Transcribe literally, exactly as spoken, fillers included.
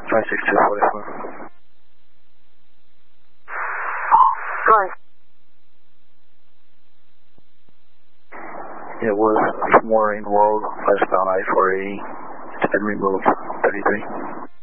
five six two forty-four. Right. It was mooring world westbound I four eighty. It's been removed. thirty-three.